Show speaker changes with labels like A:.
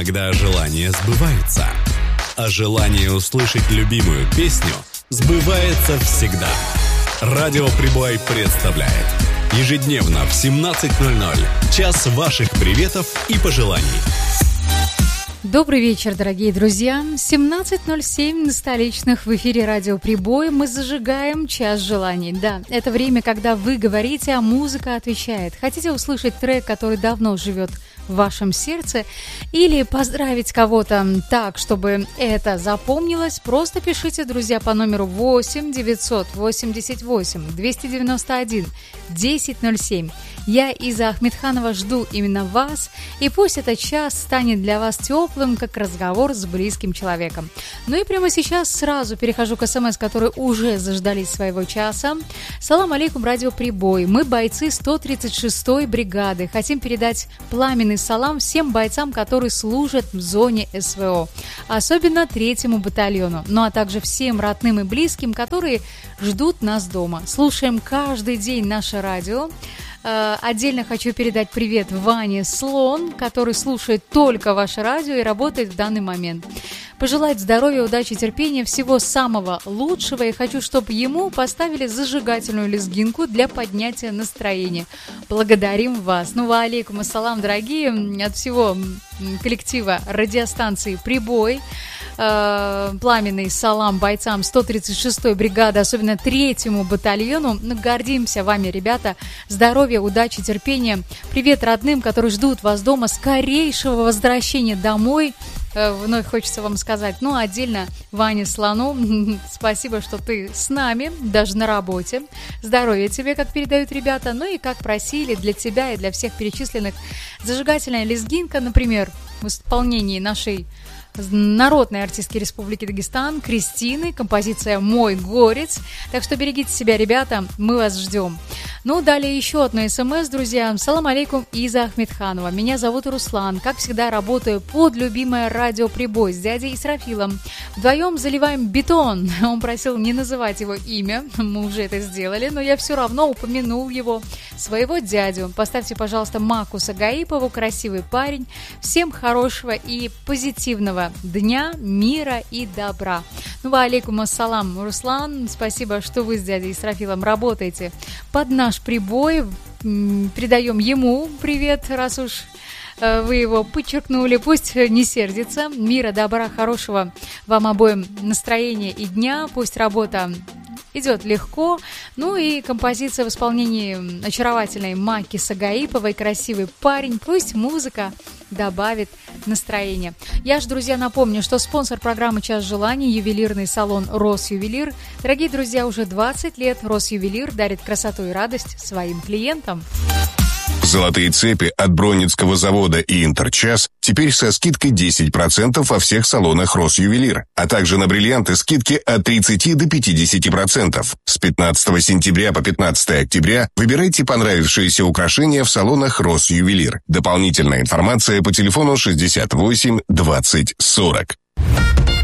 A: Когда желания сбываются. А желание услышать любимую песню сбывается всегда. Радио Прибой представляет ежедневно в 17:00 час ваших приветов и пожеланий.
B: Добрый вечер, дорогие друзья. 17:07 на столичных, в эфире Радио Прибой. Мы зажигаем час желаний. Да, это время, когда вы говорите, а музыка отвечает. Хотите услышать трек, который давно живет в вашем сердце, или поздравить кого-то так, чтобы это запомнилось, просто пишите, друзья, по номеру 8 988 291 1007. Я, Иза Ахмедханова, жду именно вас, и пусть этот час станет для вас теплым, как разговор с близким человеком. Ну и прямо сейчас сразу перехожу к СМС, которые уже заждались своего часа. Салам алейкум, Радио Прибой. Мы бойцы 136-й бригады. Хотим передать пламенный салам всем бойцам, которые служат в зоне СВО, особенно 3-му батальону, ну а также всем родным и близким, которые ждут нас дома. Слушаем каждый день наше радио. Отдельно хочу передать привет Ване Слон, который слушает только ваше радио и работает в данный момент. Пожелать здоровья, удачи, терпения, всего самого лучшего. И хочу, чтобы ему поставили зажигательную лезгинку для поднятия настроения. Благодарим вас. Ну, ва алейкум ассалам, дорогие, от всего коллектива радиостанции «Прибой». Пламенный салам бойцам 136-й бригады, особенно 3-му батальону. Ну, гордимся вами, ребята. Здоровья, удачи, терпения. Привет родным, которые ждут вас дома. Скорейшего возвращения домой. Вновь хочется вам сказать. Ну, отдельно Ване Слону, спасибо, что ты с нами, даже на работе. Здоровья тебе, как передают ребята. Ну и как просили, для тебя и для всех перечисленных зажигательная лезгинка, например, в исполнении нашей народной артистки Республики Дагестан Кристины, композиция «Мой горец». Так что берегите себя, ребята, мы вас ждем. Ну, далее еще одно СМС, друзья. Салам алейкум, Иза Ахмедханова. Меня зовут Руслан. Как всегда, работаю под любимое радио Прибой с дядей Исрафилом. Вдвоем заливаем бетон. Он просил не называть его имя. Мы уже это сделали, но я все равно упомянул его, своего дядю. Поставьте, пожалуйста, Макуса Гаипову, красивый парень. Всем хорошего и позитивного дня, мира и добра. Ну, ва алейкум ассалам, Руслан. Спасибо, что вы с дядей Исрафилом работаете под наш Прибой. Передаем ему привет, раз уж вы его подчеркнули. Пусть не сердится. Мира, добра, хорошего вам обоим настроения и дня. Пусть работа идет легко. Ну и композиция в исполнении очаровательной Маки Сагаиповой, красивый парень. Пусть музыка добавит настроение. Я же, друзья, напомню, что спонсор программы «Час желаний» — ювелирный салон «Росювелир». Дорогие друзья, уже 20 лет «Росювелир» дарит красоту и радость своим клиентам.
C: Золотые цепи от Бронницкого завода и Интерчас теперь со скидкой 10% во всех салонах Росювелир, а также на бриллианты скидки от 30 до 50%. С 15 сентября по 15 октября выбирайте понравившиеся украшения в салонах Росювелир. Дополнительная информация по телефону 68 20 40.